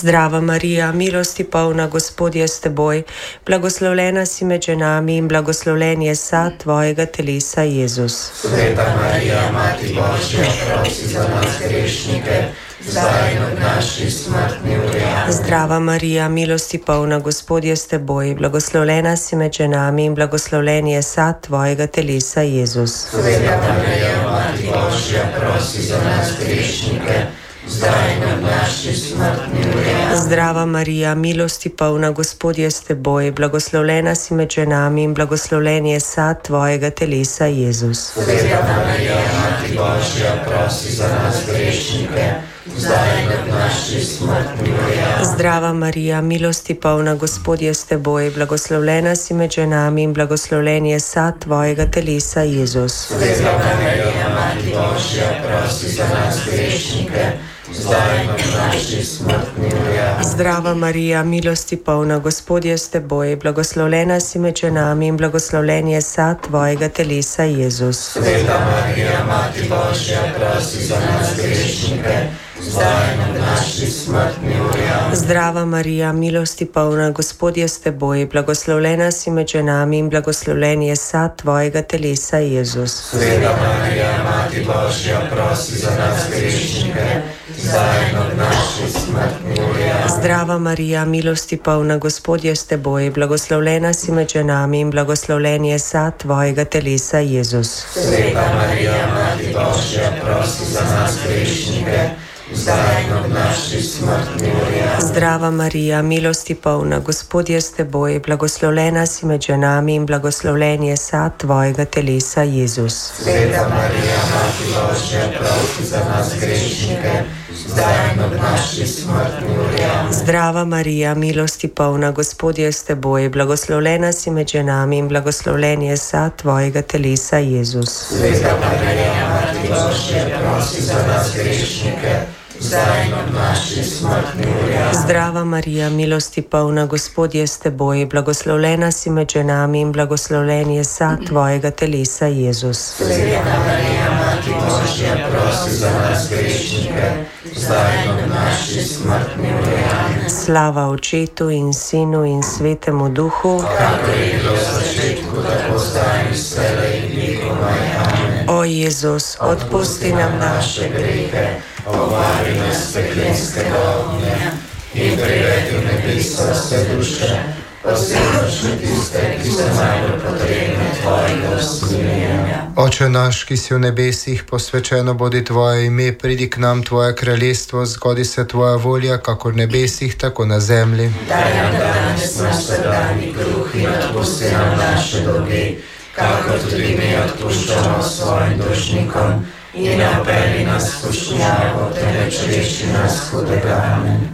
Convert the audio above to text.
Zdrava Marija, milosti polna, Gospod je s teboj, blagoslovljena si med ženami in blagoslovljen je sad tvojega telesa, Jezus. Sveta Marija, Mati Božja, prosi za nas grešnike, zdaj in ob naši smrtni uri. Zdrava Marija, milosti polna, Gospod je s teboj, blagoslovljena si med ženami in blagoslovljen je sad tvojega telesa, Jezus. Sveta Marija, Mati Božja, prosi za nas grešnike, zdaj in ob naši smrtni uri. Zdrava Marija, milosti polna, Gospod je s teboj, blagoslovljena si med ženami in blagoslovljen je sad tvojega telesa, Jezus. Sveta Marija, Mati Božja, prosi za nas grešnike, zdaj in ob naši smrtni uri. Zdrava Marija, milosti polna, Gospod je s teboj, blagoslovljena si med ženami in blagoslovljen je sad tvojega telesa, Jezus. Sveta Marija, Mati Božja, prosi za nas grešnike, zdaj in ob naši smrtni uri. Zdrava Marija, milosti polna, Gospod je s teboj, blagoslovljena si med ženami in blagoslovljen je sad tvojega telesa, Jezus. Sveta Marija, Mati Božja, prosi za nas grešnike, zdaj in ob naši smrtni uri. Zdrava Marija, milosti polna, Gospod je s teboj, blagoslovljena si med ženami in blagoslovljen je sad tvojega telesa, Jezus. Sveta Marija, Mati Božja, prosi za nas grešnike, zdaj in ob naši smrtni uri. Zdrava Marija, milosti polna, Gospod je s teboj, blagoslovljena si med ženami in blagoslovljen je sad tvojega telesa, Jezus. Sveta Marija, Mati Božja, prosi za nas grešnike, zdaj in ob naši smrtni uri. Zdrava Marija, milosti polna, Gospod je s teboj, blagoslovljena si med ženami in blagoslovljen je sad tvojega telesa, Jezus. Sveta Marija, Mati Božja, prosi za nas grešnike, zdaj in ob naši smrtni uri. Zdrava Marija, milosti polna, Gospod je s teboj, blagoslovljena si med ženami in blagoslovljen je sad tvojega telesa, Jezus. Sveta Marija, Mati Božja, prosi za nas grešnike, zdaj in ob naši smrtni uri. Zdrava Marija, milosti polna, Gospod je s teboj, blagoslovljena si med ženami in blagoslovljen je sad tvojega telesa, Jezus. Sveta Marija, Mati Božja, prosi za nas grešnike, zdaj in ob naši smrtni uri. Slava Očetu in Sinu in Svetemu Duhu, Kakor je bilo v začetku, tako zdaj in vselej in vekomaj. Amen. o Jezus, odpusti nam naše grehe, Obvari nas peklenskega ognja in privedi v nebesa vse duše, posebno še tiste, ki so najbolj potrebne tvojega usmiljenja. Oče naš, ki si v nebesih, posvečeno bodi tvoje ime, pridi k nam tvoje kraljestvo, zgodi se tvoja volja, kako v nebesih, tako na zemlji. Daj nam danes naš vsakdanji kruh in odpusti nam naše dolge, kakor tudi mi odpuščamo svojim dolžnikom, in ne opeli nas v skušnjavo, temveč reši nas hudega. Amen.